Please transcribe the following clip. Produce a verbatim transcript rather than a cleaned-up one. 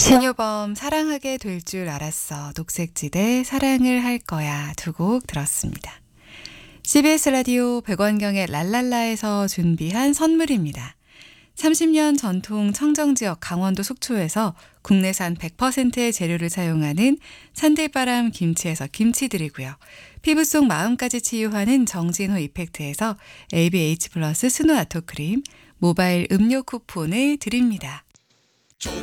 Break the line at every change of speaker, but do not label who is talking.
신효범 사랑하게 될 줄 알았어. 녹색지대 사랑을 할 거야. 두 곡 들었습니다. 씨비에스 라디오 백원경의 랄랄라에서 준비한 선물입니다. 삼십 년 전통 청정지역 강원도 속초에서 국내산 백 퍼센트의 재료를 사용하는 산들바람 김치에서 김치 드리고요. 피부 속 마음까지 치유하는 정진호 이펙트에서 에이비에이치 플러스 스노 아토크림, 모바일 음료 쿠폰을 드립니다.